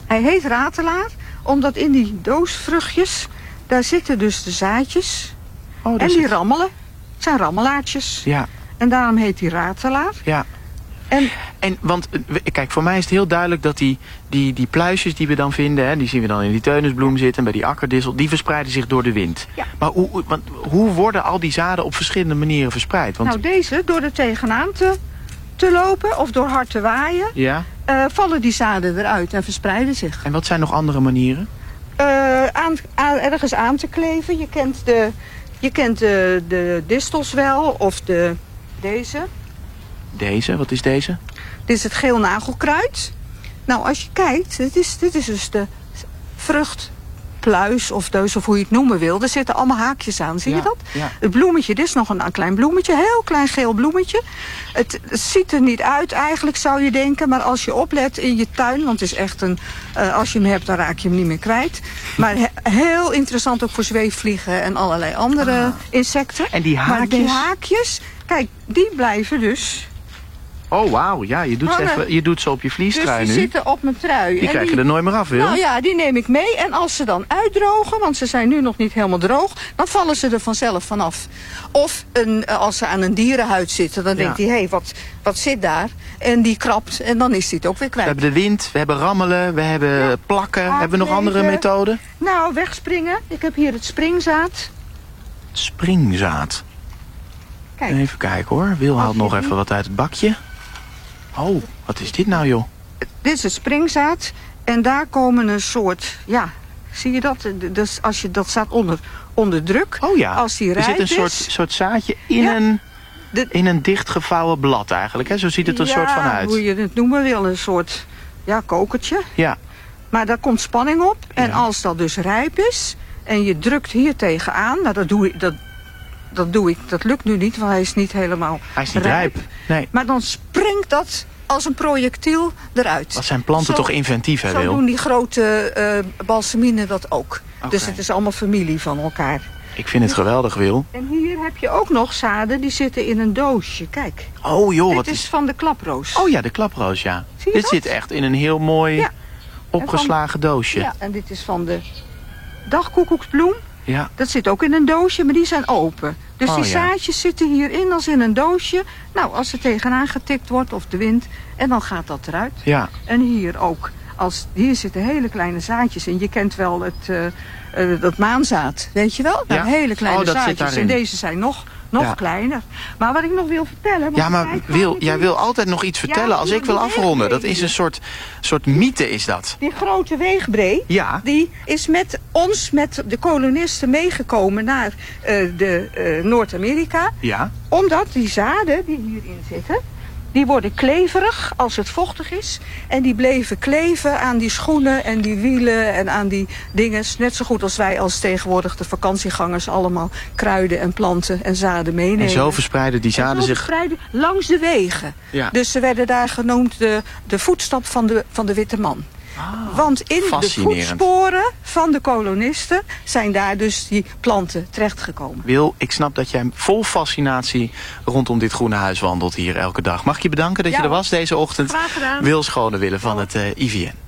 Hij heet ratelaar, omdat in die doosvruchtjes, daar zitten dus de zaadjes. Oh, en die rammelen. Het zijn rammelaartjes. Ja. En daarom heet hij ratelaar. Ja. Want kijk, voor mij is het heel duidelijk dat die pluisjes die we dan vinden, hè, die zien we dan in die teunisbloem zitten, bij die akkerdissel, die verspreiden zich door de wind. Ja. Maar hoe worden al die zaden op verschillende manieren verspreid? Want... Nou, deze, door er tegenaan te lopen of door hard te waaien, Ja. Vallen die zaden eruit en verspreiden zich. En wat zijn nog andere manieren? Ergens aan te kleven. Je kent de distels wel, of deze. Deze, wat is deze? Dit is het geel nagelkruid. Nou, als je kijkt, dit is dus de vruchtpluis of deus of hoe je het noemen wil. Er zitten allemaal haakjes aan, zie je dat? Ja. Het bloemetje, dit is nog een klein bloemetje, heel klein geel bloemetje. Het ziet er niet uit eigenlijk, zou je denken. Maar als je oplet in je tuin, want het is echt als je hem hebt, dan raak je hem niet meer kwijt. Maar heel interessant ook voor zweefvliegen en allerlei andere insecten. En die haakjes? Maar die haakjes, kijk, die blijven dus... Oh, wauw. Ja, je doet ze op je vliestrui dus nu. die zitten op mijn trui. Die krijg je er nooit meer af, Wil. Nou ja, die neem ik mee. En als ze dan uitdrogen, want ze zijn nu nog niet helemaal droog, dan vallen ze er vanzelf vanaf. Of als ze aan een dierenhuid zitten, dan denkt hij, hé, wat zit daar? En die krabt en dan is hij het ook weer kwijt. We hebben de wind, we hebben rammelen, we hebben plakken. Hebben we nog andere methoden? Nou, wegspringen. Ik heb hier het springzaad. Springzaad. Kijk. Even kijken hoor. Wil haalt nog even wat uit het bakje. Oh, wat is dit nou, joh? Dit is het springzaad. En daar komen een soort, ja, zie je dat? Dus als je dat staat onder druk. Oh ja, als die rijp er zit een soort zaadje in, in een dichtgevouwen blad eigenlijk. Hè? Zo ziet het er soort van uit. Hoe je het noemen wil, een soort kokertje. Ja. Maar daar komt spanning op. En als dat dus rijp is en je drukt hier tegenaan, nou dat lukt nu niet, want hij is niet helemaal Hij is niet rijp. Nee. Maar dan springt dat als een projectiel eruit. Wat zijn planten toch inventief, hè, Wil? Zo doen die grote balsaminen dat ook. Okay. Dus het is allemaal familie van elkaar. Ik vind het geweldig, Wil. En hier heb je ook nog zaden, die zitten in een doosje. Kijk. Oh joh, Dit is van de klaproos. Oh ja, de klaproos, ja. Zie je dit dat? zit echt in een heel mooi opgeslagen doosje. Ja, en dit is van de dagkoekoeksbloem. Ja. Dat zit ook in een doosje, maar die zijn open. Dus die zaadjes zitten hierin als in een doosje. Nou, als er tegenaan getikt wordt of de wind, en dan gaat dat eruit. Ja. En hier ook. Hier zitten hele kleine zaadjes in. Je kent wel dat maanzaad, weet je wel? Nou, hele kleine zaadjes. En deze zijn nog kleiner. Maar wat ik nog wil vertellen... Ja, maar jij wil altijd nog iets vertellen als ik wil afronden. Dat is een soort mythe, is dat. Die grote weegbree, die is met de kolonisten meegekomen naar Noord-Amerika. Ja. Omdat die zaden die hierin zitten, die worden kleverig als het vochtig is. En die bleven kleven aan die schoenen en die wielen en aan die dingen. Net zo goed als wij als tegenwoordig de vakantiegangers allemaal kruiden en planten en zaden meenemen. En zo verspreiden die zaden zich langs de wegen. Ja. Dus ze werden daar genoemd de voetstap van de witte man. Want in de voetsporen van de kolonisten zijn daar dus die planten terechtgekomen. Wil, ik snap dat jij vol fascinatie rondom dit groene huis wandelt hier elke dag. Mag ik je bedanken dat je er was deze ochtend? Graag gedaan. Wil Schonewille van het IVN.